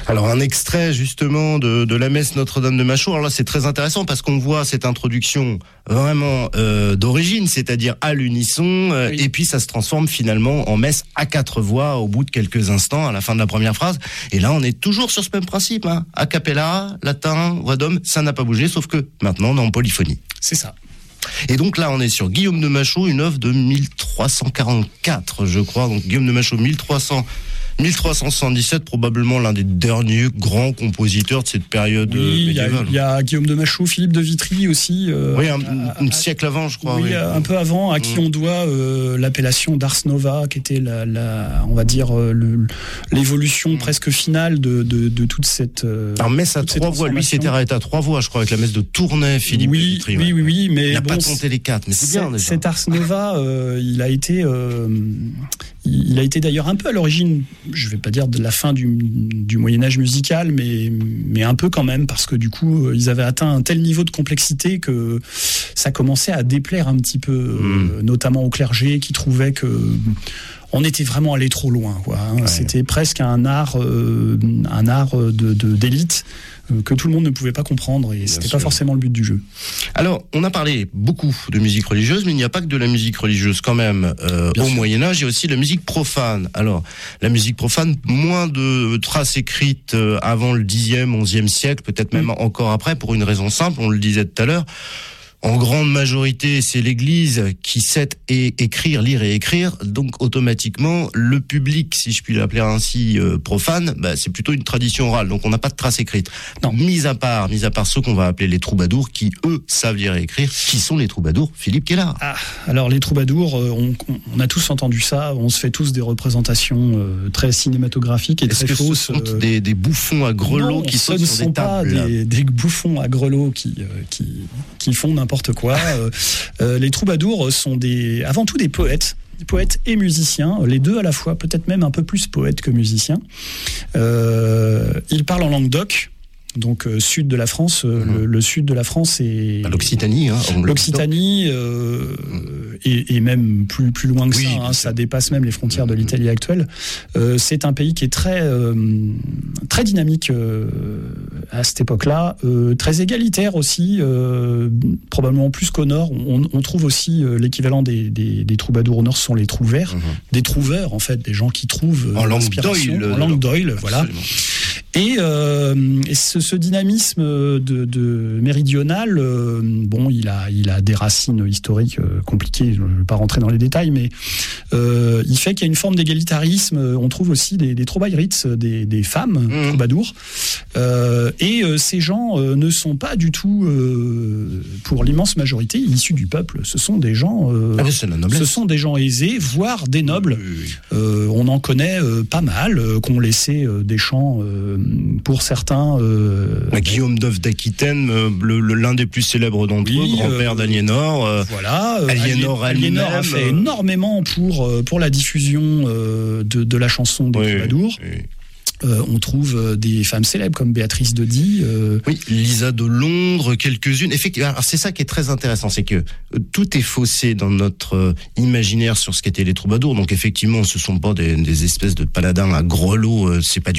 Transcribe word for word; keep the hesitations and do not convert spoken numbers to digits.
Alors un extrait justement de, de la messe Notre-Dame de Machaut. Alors là c'est très intéressant parce qu'on voit cette introduction vraiment euh, d'origine, c'est-à-dire à l'unisson, euh, oui. et puis ça se transforme finalement en messe à quatre voix au bout de quelques instants à la fin de la première phrase. Et là on est toujours sur ce même principe, hein. A cappella, latin, voix d'homme, ça n'a pas bougé, sauf que maintenant on est en polyphonie. C'est ça. Et donc là, on est sur Guillaume de Machaut, une œuvre de mille trois cent quarante-quatre, je crois. Donc Guillaume de Machaut, mille trois cents, mille trois cent soixante-dix-sept, probablement l'un des derniers grands compositeurs de cette période oui, médiévale. Il y, y a Guillaume de Machaut, Philippe de Vitry aussi. Euh, oui, un, à, un à, siècle avant, je crois. Oui, oui. un peu avant, à qui mmh. on doit euh, l'appellation d'Ars Nova, qui était la, la on va dire euh, le, l'évolution mmh. presque finale de, de, de toute cette. Euh, Alors messe à trois voix, lui s'était arrêté à trois voix, je crois, avec la messe de Tournai, Philippe oui, de Vitry. Oui, oui, oui, mais il n'a bon, pas compté les quatre, mais c'est, c'est bien déjà. Cet Ars Nova, euh, il a été, euh, il a été d'ailleurs un peu à l'origine, je vais pas dire de la fin du, du Moyen-Âge musical, mais, mais un peu quand même, parce que du coup, ils avaient atteint un tel niveau de complexité que ça commençait à déplaire un petit peu, mmh. euh, notamment au clergé, qui trouvait que on était vraiment allé trop loin, quoi, hein. Ouais. C'était presque un art, euh, un art de, de, d'élite euh, que tout le monde ne pouvait pas comprendre, et Bien c'était sûr. Pas forcément le but du jeu. Alors, on a parlé beaucoup de musique religieuse, mais il n'y a pas que de la musique religieuse quand même. Euh, au Moyen-Âge, il y a aussi de la musique profane. Alors, la musique profane, moins de traces écrites avant le dixième, onzième siècle, peut-être même mmh. encore après, pour une raison simple, on le disait tout à l'heure. En grande majorité, c'est l'Église qui sait et écrire, lire et écrire. Donc, automatiquement, le public, si je puis l'appeler ainsi, euh, profane, bah, c'est plutôt une tradition orale. Donc, on n'a pas de traces écrites. Non. Mis à part, mis à part ceux qu'on va appeler les troubadours, qui, eux, savent lire et écrire. Qui sont les troubadours? Philippe Kellard. Ah, alors, les troubadours, euh, on, on a tous entendu ça. On se fait tous des représentations euh, très cinématographiques et Est-ce très que fausses. Ce sont euh... des, des bouffons à grelots non, qui sautent sur des tables? Ce ne sont pas des, des bouffons à grelots qui, euh, qui, qui font n'importe quoi. euh, euh, les troubadours sont des, avant tout des poètes, des poètes et musiciens, les deux à la fois, peut-être même un peu plus poètes que musiciens. Euh, ils parlent en langue d'oc. Donc euh, sud de la France, euh, mmh. le, le sud de la France et bah, l'Occitanie, hein, l'Occitanie euh, mmh. et, et même plus plus loin que oui, ça, hein, ça dépasse même les frontières mmh. de l'Italie actuelle. Euh, c'est un pays qui est très euh, très dynamique euh, à cette époque-là, euh, très égalitaire aussi, euh, probablement plus qu'au nord. On, on trouve aussi euh, l'équivalent des, des, des troubadours au nord, ce sont les trouvères, mmh. des trouveurs en fait, des gens qui trouvent en langue d'Oïl, en langue d'Oïl, voilà. Et, euh, et ce, ce dynamisme de, de méridional, euh, bon, il a, il a des racines historiques euh, compliquées. Je ne vais pas rentrer dans les détails, mais euh, il fait qu'il y a une forme d'égalitarisme. On trouve aussi des, des troubadourites, des, des femmes mmh. troubadours. Euh, et euh, ces gens euh, ne sont pas du tout, euh, pour l'immense majorité, issus du peuple. Ce sont des gens, euh, ah, c'est la noblesse. Ce sont des gens aisés, voire des nobles. Oui, oui. Euh, on en connaît euh, pas mal, euh, qui ont laissé euh, des champs. Euh, pour certains... Euh, bah, Guillaume d'Oeuf d'Aquitaine, euh, le, le, l'un des plus célèbres d'entre eux, oui, grand-père euh, d'Aliénor. Euh, voilà. Euh, Aliénor, Aliénor a fait euh, énormément pour, pour la diffusion euh, de, de la chanson des oui, troubadours. Oui. Euh, on trouve des femmes célèbres comme Béatrice de Die. Euh... Oui, Lisa de Londres, quelques-unes. Effectivement, alors c'est ça qui est très intéressant, c'est que tout est faussé dans notre imaginaire sur ce qu'étaient les troubadours. Donc effectivement, ce sont pas des, des espèces de paladins à grelots, c'est pas du